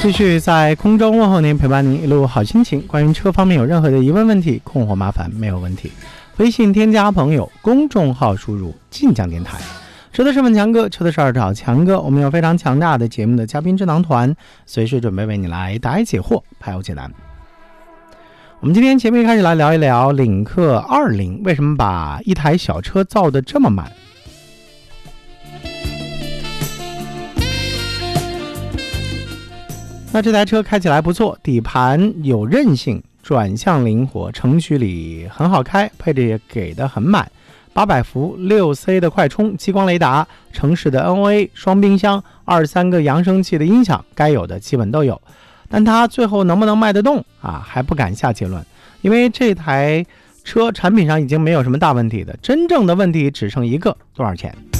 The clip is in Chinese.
继续在空中问候您，陪伴您一路好心情。关于车方面有任何的疑问问题、困惑麻烦，没有问题，微信添加朋友，公众号输入晋江电台。车的是问强哥，车的事儿找强哥。我们有非常强大的节目的嘉宾智囊团，随时准备为你来答疑解惑，排忧解难。我们今天节目一开始来聊一聊领克20为什么把一台小车造得这么慢。那这台车开起来不错，底盘有韧性，转向灵活，程序里很好开，配置也给的很满，800伏 6C 的快充，激光雷达，城市的 NOA， 双冰箱，23个扬声器的音响，该有的基本都有。但它最后能不能卖得动还不敢下结论，因为这台车产品上已经没有什么大问题的，真正的问题只剩一个，多少钱。